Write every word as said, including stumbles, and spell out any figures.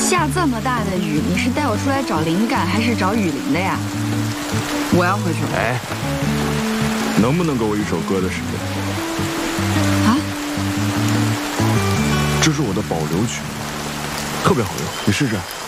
下这么大的雨，你是带我出来找灵感，还是找雨林的呀？我要回去了。 哎，能不能给我一首歌的时间？ 啊？ 这是我的保留曲，特别好用，你试试。